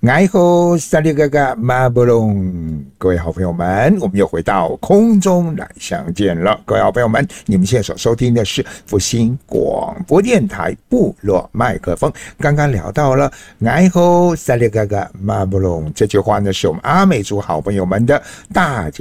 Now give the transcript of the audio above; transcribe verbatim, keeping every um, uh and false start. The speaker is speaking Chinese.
爱好萨利嘎嘎马布隆，各位好朋友们，我们又回到空中来相见了。各位好朋友们，你们现在所收听的是复兴广播电台部落麦克风。刚刚聊到了爱好萨利嘎嘎马布隆这句话呢，是我们阿美族好朋友们的大家